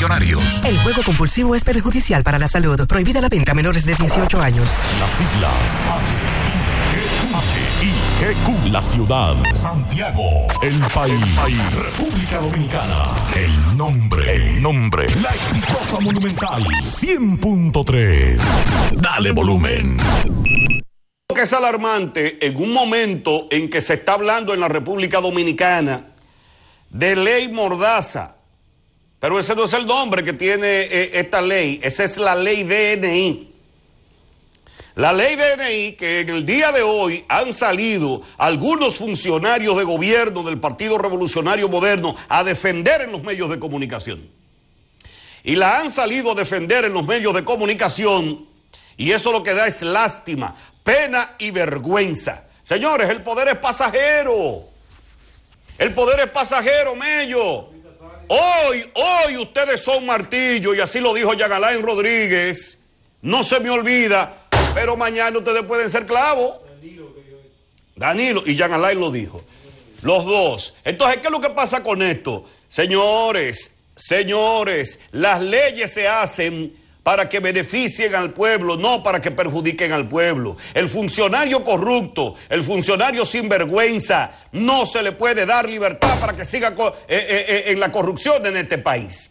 Millonarios. El juego compulsivo es perjudicial para la salud. Prohibida la venta a menores de 18 años. Las siglas HIGQ. La ciudad. Santiago. El país. República Dominicana. El nombre. La exitosa Monumental 100.3. Dale volumen. Que es alarmante en un momento en que se está hablando en la República Dominicana de ley Mordaza, pero ese no es el nombre que tiene esta ley, esa es la ley DNI. La ley DNI que en el día de hoy han salido algunos funcionarios de gobierno del Partido Revolucionario Moderno a defender en los medios de comunicación. Y la han salido a defender en los medios de comunicación y eso lo que da es lástima, pena y vergüenza. Señores, el poder es pasajero. El poder es pasajero, Mello. Hoy ustedes son martillo, y así lo dijo Jean Alain Rodríguez. No se me olvida, pero mañana ustedes pueden ser clavos. Danilo y Jean Alain lo dijo. Los dos. Entonces, ¿qué es lo que pasa con esto? Señores, las leyes se hacen para que beneficien al pueblo, no para que perjudiquen al pueblo. El funcionario corrupto, el funcionario sinvergüenza, no se le puede dar libertad para que siga en la corrupción en este país.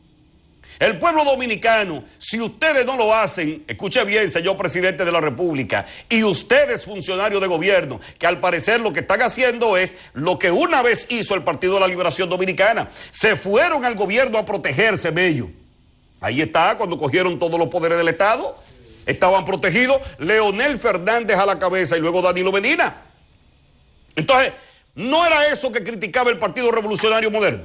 El pueblo dominicano, si ustedes no lo hacen, escuche bien, señor presidente de la República, y ustedes, funcionarios de gobierno, que al parecer lo que están haciendo es lo que una vez hizo el Partido de la Liberación Dominicana, se fueron al gobierno a protegerse, Mello. Ahí está, cuando cogieron todos los poderes del Estado, estaban protegidos, Leonel Fernández a la cabeza y luego Danilo Medina. Entonces, no era eso que criticaba el Partido Revolucionario Moderno.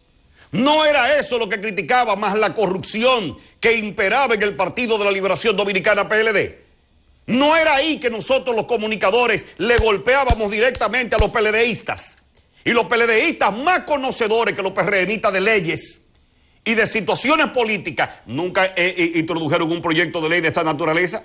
No era eso lo que criticaba, más la corrupción que imperaba en el Partido de la Liberación Dominicana, PLD. No era ahí que nosotros los comunicadores le golpeábamos directamente a los PLDistas. Y los PLDistas más conocedores que los PRMistas de leyes y de situaciones políticas, nunca introdujeron un proyecto de ley de esta naturaleza,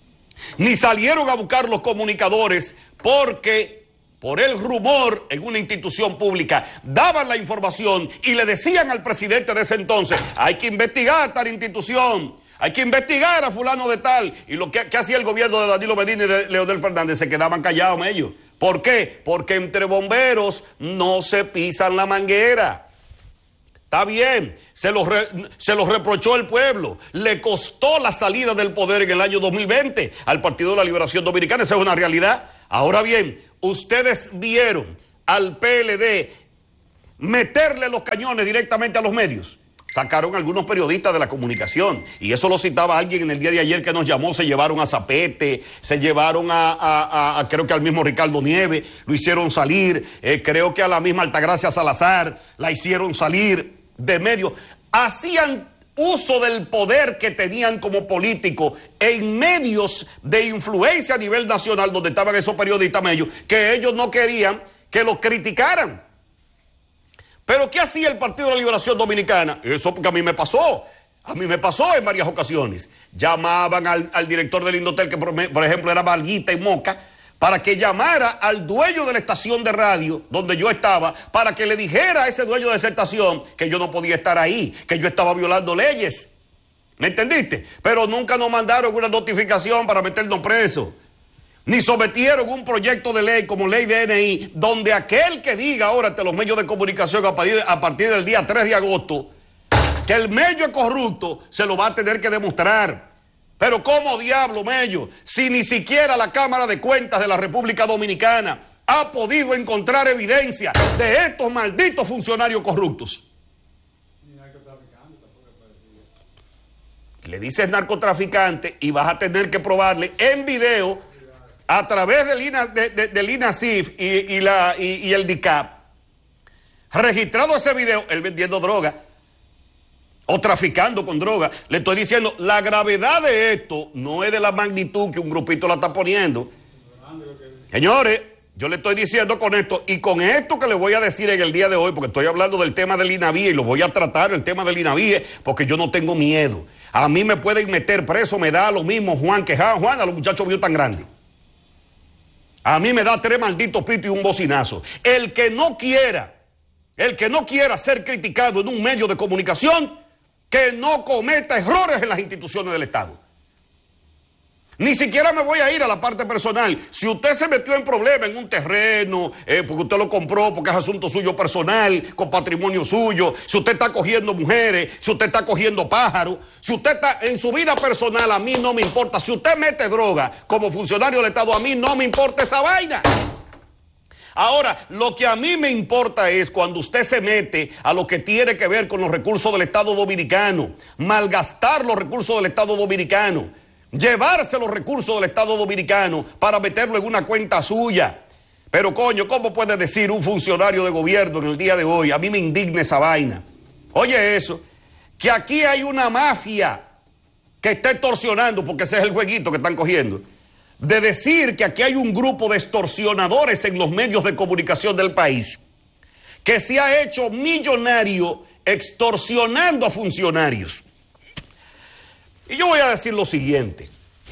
ni salieron a buscar los comunicadores porque por el rumor en una institución pública daban la información y le decían al presidente de ese entonces, hay que investigar tal institución, hay que investigar a fulano de tal, y lo que hacía el gobierno de Danilo Medina y de Leonel Fernández, se quedaban callados ellos. ¿Por qué? Porque entre bomberos no se pisan la manguera. Está bien, se los reprochó el pueblo, le costó la salida del poder en el año 2020 al Partido de la Liberación Dominicana, esa es una realidad. Ahora bien, ustedes vieron al PLD meterle los cañones directamente a los medios. Sacaron algunos periodistas de la comunicación, y eso lo citaba alguien en el día de ayer que nos llamó, se llevaron a Zapete, se llevaron creo que al mismo Ricardo Nieves, lo hicieron salir, creo que a la misma Altagracia Salazar la hicieron salir de medio, hacían uso del poder que tenían como políticos en medios de influencia a nivel nacional donde estaban esos periodistas medios, que ellos no querían que los criticaran. Pero ¿qué hacía el Partido de la Liberación Dominicana? Eso porque a mí me pasó en varias ocasiones. Llamaban al director del Indotel, que por ejemplo era Valguita y Moca, para que llamara al dueño de la estación de radio donde yo estaba, para que le dijera a ese dueño de esa estación que yo no podía estar ahí, que yo estaba violando leyes. ¿Me entendiste? Pero nunca nos mandaron una notificación para meternos presos, ni sometieron un proyecto de ley como ley DNI, donde aquel que diga ahora ante los medios de comunicación a partir del día 3 de agosto que el medio es corrupto, se lo va a tener que demostrar. Pero ¿cómo diablo, Mello? Si ni siquiera la Cámara de Cuentas de la República Dominicana ha podido encontrar evidencia de estos malditos funcionarios corruptos. Le dices narcotraficante y vas a tener que probarle en video a través del INASIF y el DICAP, registrado ese video, él vendiendo droga o traficando con droga. Le estoy diciendo, la gravedad de esto no es de la magnitud que un grupito la está poniendo. Señores, yo le estoy diciendo con esto, y con esto que le voy a decir en el día de hoy, porque estoy hablando del tema del INAVIE y lo voy a tratar, el tema del INAVIE, porque yo no tengo miedo. A mí me pueden meter preso, me da lo mismo Juan que Juan, a los muchachos míos tan grandes. A mí me da 3 malditos pitos y un bocinazo. El que no quiera ser criticado en un medio de comunicación, que no cometa errores en las instituciones del Estado. Ni siquiera me voy a ir a la parte personal. Si usted se metió en problemas en un terreno, porque usted lo compró, porque es asunto suyo personal, con patrimonio suyo, si usted está cogiendo mujeres, si usted está cogiendo pájaros, si usted está en su vida personal, a mí no me importa. Si usted mete droga como funcionario del Estado, a mí no me importa esa vaina. Ahora, lo que a mí me importa es cuando usted se mete a lo que tiene que ver con los recursos del Estado Dominicano, malgastar los recursos del Estado Dominicano, llevarse los recursos del Estado Dominicano para meterlo en una cuenta suya. Pero coño, ¿cómo puede decir un funcionario de gobierno en el día de hoy? A mí me indigna esa vaina. Oye eso, que aquí hay una mafia que está extorsionando, porque ese es el jueguito que están cogiendo, de decir que aquí hay un grupo de extorsionadores en los medios de comunicación del país que se ha hecho millonario extorsionando a funcionarios. Y yo voy a decir lo siguiente.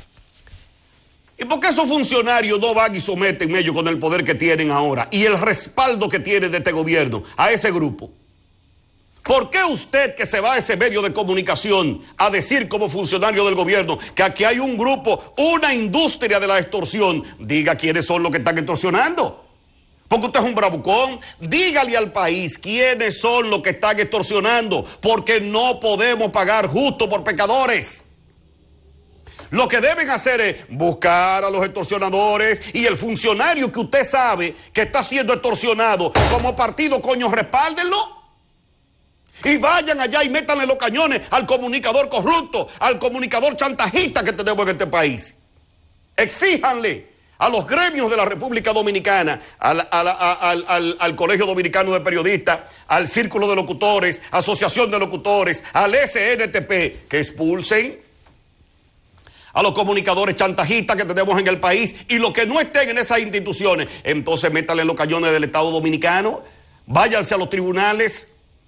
¿Y por qué esos funcionarios no van y someten ellos con el poder que tienen ahora y el respaldo que tienen de este gobierno a ese grupo? ¿Por qué usted que se va a ese medio de comunicación a decir como funcionario del gobierno que aquí hay un grupo, una industria de la extorsión, diga quiénes son los que están extorsionando? Porque usted es un bravucón. Dígale al país quiénes son los que están extorsionando, porque no podemos pagar justo por pecadores. Lo que deben hacer es buscar a los extorsionadores y el funcionario que usted sabe que está siendo extorsionado como partido, coño, respáldenlo. Y vayan allá y métanle los cañones al comunicador corrupto, al comunicador chantajista que tenemos en este país. Exíjanle a los gremios de la República Dominicana, al Colegio Dominicano de Periodistas, al Círculo de Locutores, Asociación de Locutores, al SNTP, que expulsen a los comunicadores chantajistas que tenemos en el país, y los que no estén en esas instituciones, entonces métanle los cañones del Estado Dominicano, váyanse a los tribunales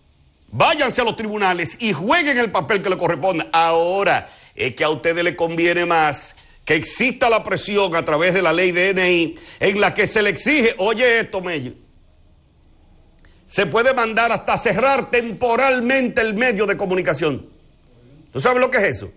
y jueguen el papel que le corresponde. Ahora, es que a ustedes les conviene más que exista la presión a través de la ley DNI en la que se le exige, oye esto, Mello, se puede mandar hasta cerrar temporalmente el medio de comunicación. ¿Tú sabes lo que es eso?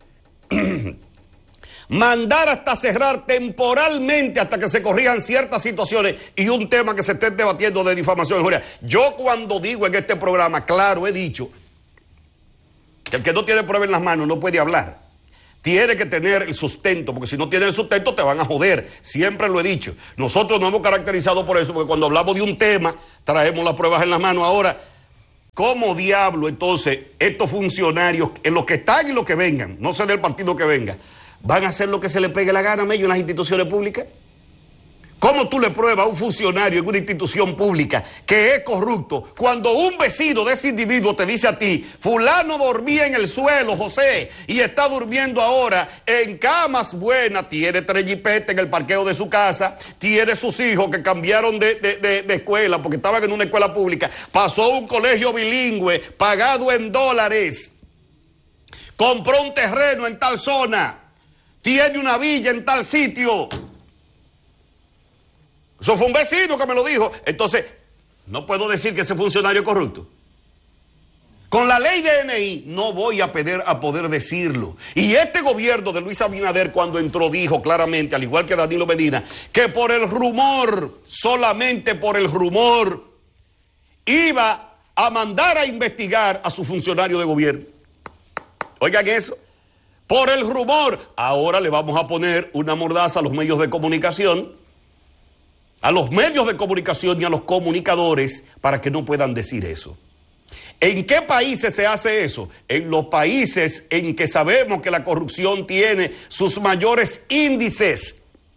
Mandar hasta cerrar temporalmente hasta que se corrijan ciertas situaciones y un tema que se esté debatiendo de difamación e injuria. Yo cuando digo en este programa, claro, he dicho que el que no tiene prueba en las manos no puede hablar. Tiene que tener el sustento, porque si no tiene el sustento te van a joder. Siempre lo he dicho. Nosotros nos hemos caracterizado por eso, porque cuando hablamos de un tema traemos las pruebas en las manos. Ahora, ¿cómo diablo entonces estos funcionarios, en los que están y los que vengan, no sé del partido que venga, van a hacer lo que se les pegue la gana a ellos en las instituciones públicas? ¿Cómo tú le pruebas a un funcionario en una institución pública que es corrupto cuando un vecino de ese individuo te dice a ti, fulano dormía en el suelo, José, y está durmiendo ahora en camas buenas, tiene 3 jipetes en el parqueo de su casa, tiene sus hijos que cambiaron de escuela porque estaban en una escuela pública, pasó a un colegio bilingüe pagado en dólares, compró un terreno en tal zona, tiene una villa en tal sitio? Eso fue un vecino que me lo dijo. Entonces, no puedo decir que ese funcionario es corrupto. Con la ley DNI no voy a poder decirlo. Y este gobierno de Luis Abinader, cuando entró, dijo claramente, al igual que Danilo Medina, que por el rumor, solamente por el rumor, iba a mandar a investigar a su funcionario de gobierno. Oigan eso. Por el rumor. Ahora le vamos a poner una mordaza a los medios de comunicación, y a los comunicadores, para que no puedan decir eso. ¿En qué países se hace eso? En los países en que sabemos que la corrupción tiene sus mayores índices.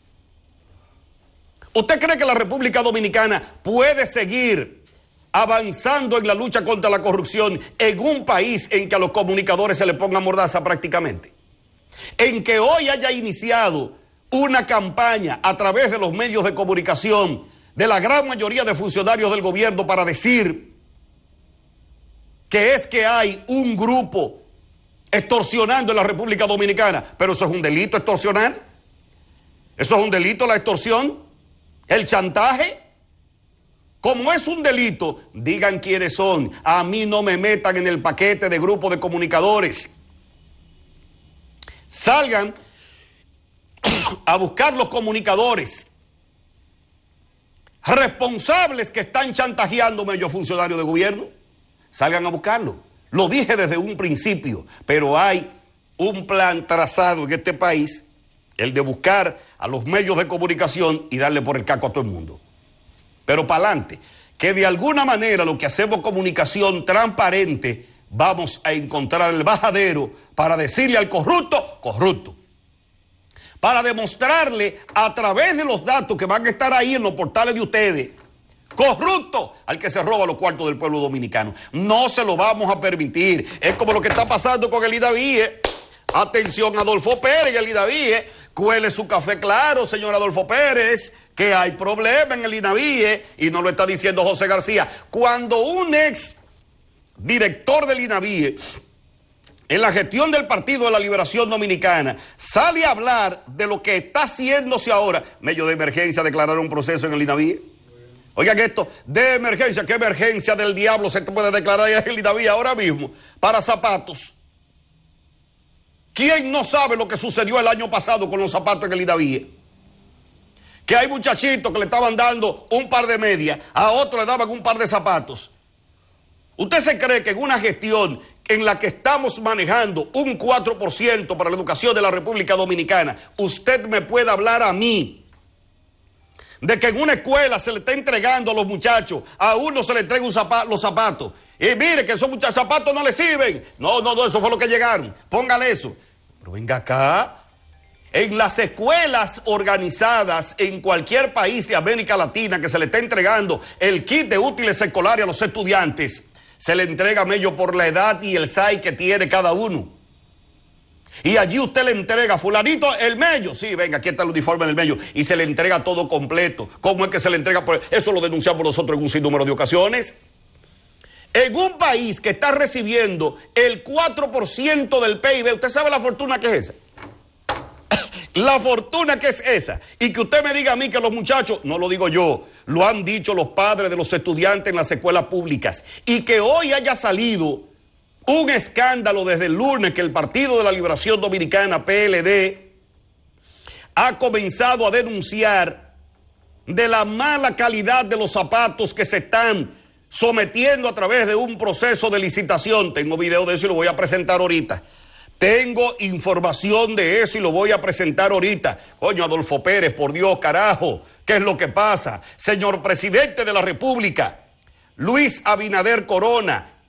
¿Usted cree que la República Dominicana puede seguir avanzando en la lucha contra la corrupción en un país en que a los comunicadores se les ponga mordaza prácticamente? En que hoy haya iniciado una campaña a través de los medios de comunicación de la gran mayoría de funcionarios del gobierno para decir que es que hay un grupo extorsionando en la República Dominicana. Pero eso es un delito, extorsionar. Eso es un delito, la extorsión, el chantaje. Como es un delito, digan quiénes son. A mí no me metan en el paquete de grupo de comunicadores. Salgan a buscar los comunicadores responsables que están chantajeando a ellos funcionarios de gobierno. Salgan a buscarlo. Lo dije desde un principio, pero hay un plan trazado en este país, el de buscar a los medios de comunicación y darle por el caco a todo el mundo. Pero para adelante, que de alguna manera lo que hacemos comunicación transparente, vamos a encontrar el bajadero para decirle al corrupto, corrupto. Para demostrarle a través de los datos que van a estar ahí en los portales de ustedes, corrupto al que se roba los cuartos del pueblo dominicano. No se lo vamos a permitir. Es como lo que está pasando con el IDAVIE. Atención, Adolfo Pérez, el IDAVIE. Cuele su café claro, señor Adolfo Pérez, que hay problema en el INAVIE y no lo está diciendo José García. Cuando un ex director del INAVIE, en la gestión del Partido de la Liberación Dominicana, sale a hablar de lo que está haciéndose ahora, medio de emergencia, declarar un proceso en el INAVIE. Oigan esto, de emergencia, ¿qué emergencia del diablo se puede declarar en el INAVIE ahora mismo para zapatos? ¿Quién no sabe lo que sucedió el año pasado con los zapatos en el INAVIE? Que hay muchachitos que le estaban dando un par de medias, a otros le daban un par de zapatos. ¿Usted se cree que en una gestión en la que estamos manejando un 4% para la educación de la República Dominicana, usted me puede hablar a mí de que en una escuela se le está entregando a los muchachos, a uno se le entrega los zapatos, y mire que esos muchachos zapatos no le sirven? No, eso fue lo que llegaron, póngale eso. Pero venga acá, en las escuelas organizadas en cualquier país de América Latina que se le está entregando el kit de útiles escolares a los estudiantes, se le entrega mello por la edad y el SAI que tiene cada uno. Y allí usted le entrega, fulanito, el mello. Sí, venga, aquí está el uniforme del mello. Y se le entrega todo completo. ¿Cómo es que se le entrega? Eso lo denunciamos nosotros en un sinnúmero de ocasiones. En un país que está recibiendo el 4% del PIB, ¿usted sabe la fortuna que es esa? La fortuna que es esa. Y que usted me diga a mí que los muchachos, no lo digo yo, lo han dicho los padres de los estudiantes en las escuelas públicas. Y que hoy haya salido un escándalo desde el lunes que el Partido de la Liberación Dominicana, PLD, ha comenzado a denunciar de la mala calidad de los zapatos que se están sometiendo a través de un proceso de licitación. Tengo video de eso y lo voy a presentar ahorita. Tengo información de eso y lo voy a presentar ahorita. Coño, Adolfo Pérez, por Dios, carajo, ¿qué es lo que pasa? Señor presidente de la República, Luis Abinader Corona,